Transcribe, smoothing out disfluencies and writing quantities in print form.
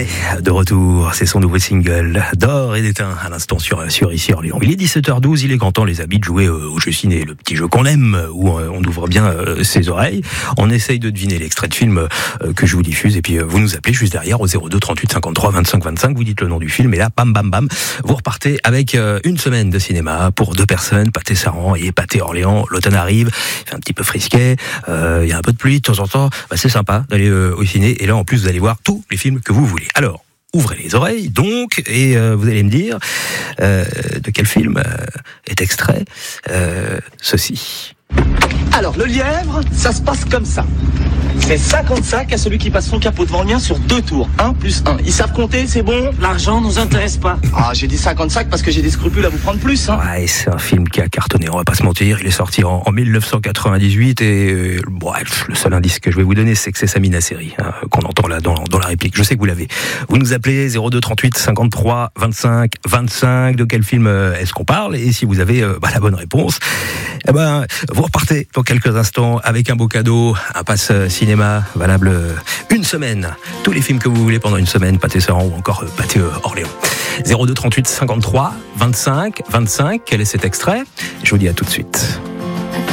Vianney, de retour, c'est son nouveau single d'or et d'éteint à l'instant sur ici Orléans. Il est 17h12, il est grand temps les amis de jouer au jeu ciné, le petit jeu qu'on aime, où on ouvre bien ses oreilles, on essaye de deviner l'extrait de film que je vous diffuse et puis vous nous appelez juste derrière au 02 38 53 25 25, vous dites le nom du film et là, bam bam bam, vous repartez avec une semaine de cinéma pour 2 personnes, Pâté Saran et Pâté Orléans. L'automne arrive, il fait un petit peu frisquet, il y a un peu de pluie de temps en temps, c'est sympa d'aller au ciné et là en plus vous allez voir tous les films que vous voulez. Alors, ouvrez les oreilles donc et vous allez me dire de quel film est extrait ceci. Alors, le lièvre, ça se passe comme ça. C'est 55 à celui qui passe son capot devant le mien sur 2 tours. 1 plus 1. Ils savent compter, c'est bon? L'argent nous intéresse pas. Ah, j'ai dit 55 parce que j'ai des scrupules à vous prendre plus, hein. Ouais, c'est un film qui a cartonné, on va pas se mentir. Il est sorti en 1998 et bref, le seul indice que je vais vous donner, c'est que c'est Samina Seri qu'on entend là dans la réplique. Je sais que vous l'avez. Vous nous appelez 02 38 53 25 25. De quel film est-ce qu'on parle? Et si vous avez la bonne réponse, vous repartez dans quelques instants avec un beau cadeau, un pass cinéma valable une semaine. Tous les films que vous voulez pendant une semaine, Pâté Saran ou encore Pâté Orléans. 02 38 53 25 25. Quel est cet extrait? Je vous dis à tout de suite.